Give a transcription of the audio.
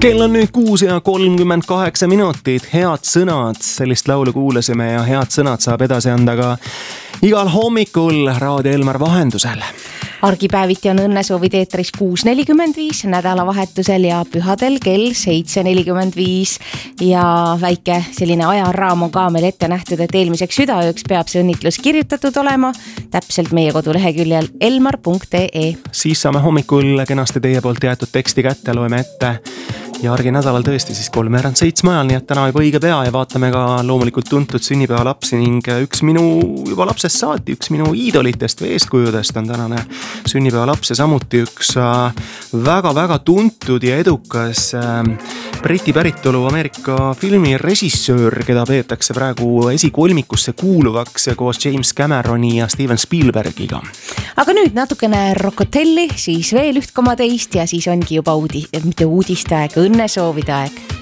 Kell on nüüd 6:38 minutit, head sõnad, sellist laulu kuulasime ja head sõnad saab edasi anda ka igal hommikul Raadio Elmar vahendusel. Argipäeviti on õnnesoovid eetris 6:45, nädalavahetusel ja pühadel kell 7:45 ja väike selline ajaraam on ka meil ette nähtud, et eelmiseks südaööks peab see õnnitlus kirjutatud olema täpselt meie koduleheküljel elmar.ee. Siis saame hommikul kenasti teie poolt jäetud teksti kätte, loeme ette ja arginädalal tõesti siis 6:37 ajal, nii et täna juba õige pea ja vaatame ka loomulikult tuntud sünnipäevalapsi ning üks minu juba lapsest saati, üks minu iidolitest või eeskujudest on tänane sünnipäevalaps ja samuti üks väga-väga tuntud ja edukas Briti päritolu Ameerika filmirežissöör, keda peetakse praegu esikolmikusse kuuluvaks koos James Cameroni ja Steven Spielbergiga. Aga nüüd natukene rokotelli, siis veel 1,2 ja siis ongi juba mitte uudiste aeg, õnnesoovide aeg.